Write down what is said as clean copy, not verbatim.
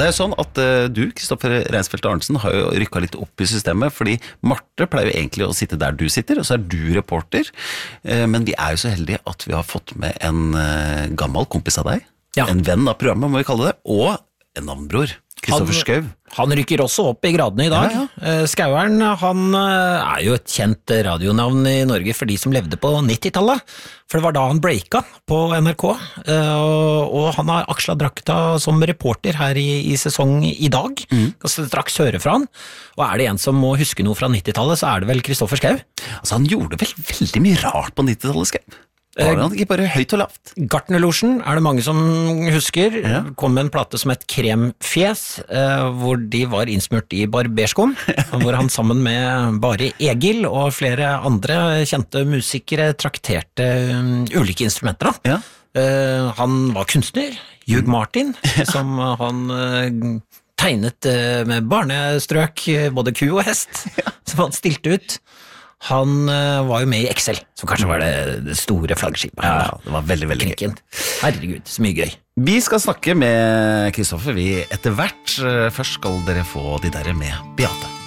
Det jo sånn at du, Kristoffer Reinsfeldt Arnesen, har jo rykket litt opp i systemet, fordi Marte pleier jo egentlig å sitte der du sitter, og så du reporter. Men vi jo så heldige at vi har fått med en gammel kompis av deg, en venn av programmet, må vi kalle det, og en navnbror, Kristoffer Schau. Han rykker også opp i gradene i dag. Skaueren, han jo et kjent radionavn i Norge for de som levde på 90-tallet, for det var da han breaka på NRK, og han har aksla drakta som reporter her i sesong i dag. Skal straks høre fra han, og det en som må huske noe fra 90-tallet, så det vel Kristoffer Schau. Altså, han gjorde vel veldig mye rart på 90-tallet, Schau. Var det ikke bare høyt og lavt? Gartnerlosjen det mange som husker. Kom med en plate som het Kremfjes, hvor de var innsmurt i barberskum, hvor han sammen med Bare Egil og flere andre kjente musikere trakterte ulike instrumenter. Han var kunstner, Hugh Martin, som han tegnet med barnestrøk, både ku og hest, som han stilte ut. Han var jo med i Excel, som kanskje var det store flaggskipet. Det var veldig, veldig gøy. Herregud, så mye gøy. Vi skal snakke med Kristoffer, vi etter hvert. Først skal dere få de der med Beate.